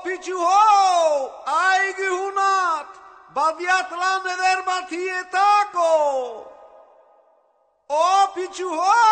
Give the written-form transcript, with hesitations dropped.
pitxu ho, aigi hunat, badiat lan eder batietako. O pitxu ho!